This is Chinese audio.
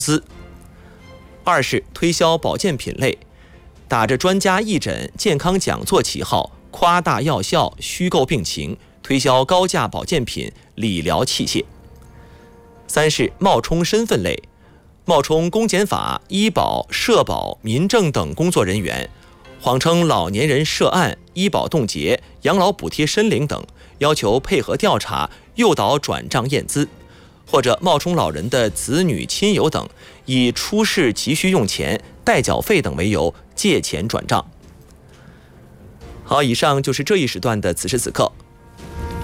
资。二是推销保健品类，打着专家义诊、健康讲座旗号，夸大药效、虚构病情，推销高价保健品、理疗器械。三是冒充身份类，冒充公检法、医保、社保、民政等工作人员，谎称老年人涉案、医保冻结、养老补贴申领等，要求配合调查，诱导转账验资，或者冒充老人的子女亲友等，以出示急需用钱、代缴费等为由借钱转账。好，以上就是这一时段的此时此刻。